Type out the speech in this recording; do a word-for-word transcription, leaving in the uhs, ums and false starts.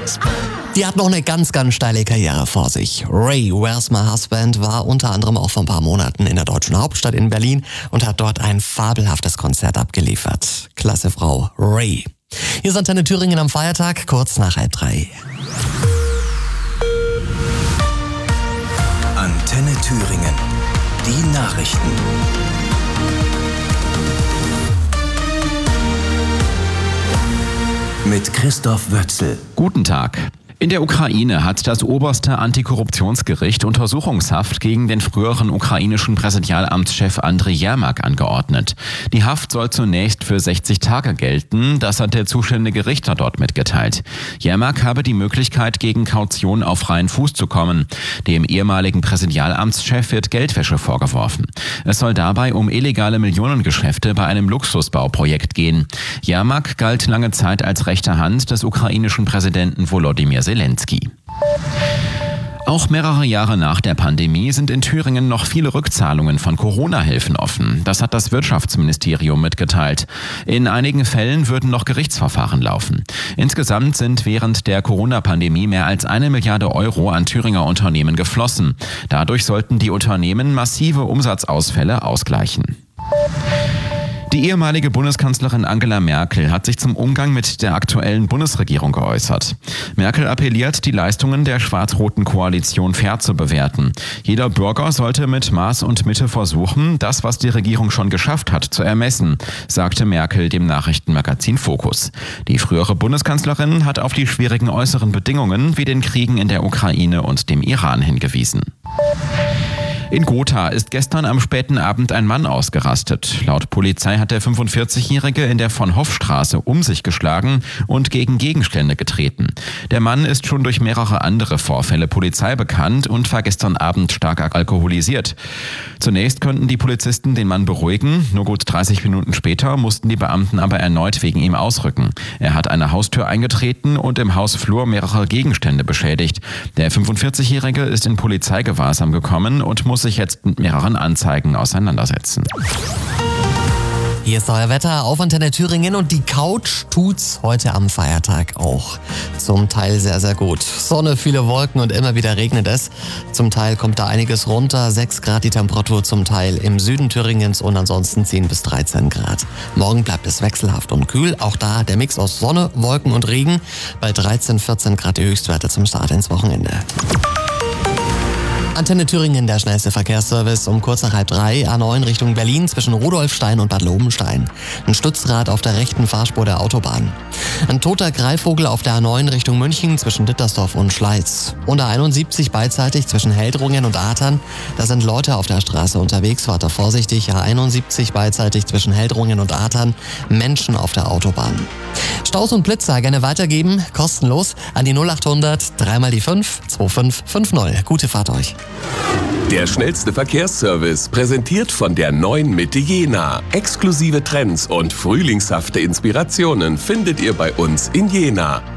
Die hat noch eine ganz, ganz steile Karriere vor sich. Ray, Where's My Husband, war unter anderem auch vor ein paar Monaten in der deutschen Hauptstadt in Berlin und hat dort ein fabelhaftes Konzert abgeliefert. Klasse Frau, Ray. Hier ist Antenne Thüringen am Feiertag, kurz nach halb drei. Antenne Thüringen. Die Nachrichten. Mit Christoph Wötzel. Guten Tag. In der Ukraine hat das oberste Antikorruptionsgericht Untersuchungshaft gegen den früheren ukrainischen Präsidialamtschef Andriy Jermak angeordnet. Die Haft soll zunächst für sechzig Tage gelten, das hat der zuständige Richter dort mitgeteilt. Jermak habe die Möglichkeit, gegen Kaution auf freien Fuß zu kommen. Dem ehemaligen Präsidialamtschef wird Geldwäsche vorgeworfen. Es soll dabei um illegale Millionengeschäfte bei einem Luxusbauprojekt gehen. Jermak galt lange Zeit als rechte Hand des ukrainischen Präsidenten Volodymyr Zelensky. Auch mehrere Jahre nach der Pandemie sind in Thüringen noch viele Rückzahlungen von Corona-Hilfen offen. Das hat das Wirtschaftsministerium mitgeteilt. In einigen Fällen würden noch Gerichtsverfahren laufen. Insgesamt sind während der Corona-Pandemie mehr als eine Milliarde Euro an Thüringer Unternehmen geflossen. Dadurch sollten die Unternehmen massive Umsatzausfälle ausgleichen. Die ehemalige Bundeskanzlerin Angela Merkel hat sich zum Umgang mit der aktuellen Bundesregierung geäußert. Merkel appelliert, die Leistungen der schwarz-roten Koalition fair zu bewerten. Jeder Bürger sollte mit Maß und Mitte versuchen, das, was die Regierung schon geschafft hat, zu ermessen, sagte Merkel dem Nachrichtenmagazin Focus. Die frühere Bundeskanzlerin hat auf die schwierigen äußeren Bedingungen wie den Kriegen in der Ukraine und dem Iran hingewiesen. In Gotha ist gestern am späten Abend ein Mann ausgerastet. Laut Polizei hat der fünfundvierzigjährige in der Von-Hoff-Straße um sich geschlagen und gegen Gegenstände getreten. Der Mann ist schon durch mehrere andere Vorfälle Polizei bekannt und war gestern Abend stark alkoholisiert. Zunächst konnten die Polizisten den Mann beruhigen. Nur gut dreißig Minuten später mussten die Beamten aber erneut wegen ihm ausrücken. Er hat eine Haustür eingetreten und im Hausflur mehrere Gegenstände beschädigt. Der fünfundvierzigjährige ist in Polizeigewahrsam gekommen und muss sich jetzt mit mehreren Anzeigen auseinandersetzen. Hier ist euer Wetter auf Antenne Thüringen und die Couch tut's heute am Feiertag auch. Zum Teil sehr, sehr gut. Sonne, viele Wolken und immer wieder regnet es. Zum Teil kommt da einiges runter. sechs Grad die Temperatur zum Teil im Süden Thüringens und ansonsten zehn bis dreizehn Grad. Morgen bleibt es wechselhaft und kühl. Auch da der Mix aus Sonne, Wolken und Regen. Bei dreizehn, vierzehn Grad die Höchstwerte zum Start ins Wochenende. Antenne Thüringen, der schnellste Verkehrsservice um kurz nach halb drei, A neun Richtung Berlin zwischen Rudolfstein und Bad Lobenstein. Ein Stützrad auf der rechten Fahrspur der Autobahn. Ein toter Greifvogel auf der A neun Richtung München zwischen Dittersdorf und Schleiz. Und A einundsiebzig beidseitig zwischen Heldrungen und Athern. Da sind Leute auf der Straße unterwegs, warte vorsichtig. A einundsiebzig beidseitig zwischen Heldrungen und Athern. Menschen auf der Autobahn. Staus und Blitzer gerne weitergeben, kostenlos an die null achthundert, dreimal die fünf, zwei fünf fünf null. Gute Fahrt euch. Der schnellste Verkehrsservice, präsentiert von der neuen Mitte Jena. Exklusive Trends und frühlingshafte Inspirationen findet ihr bei uns in Jena.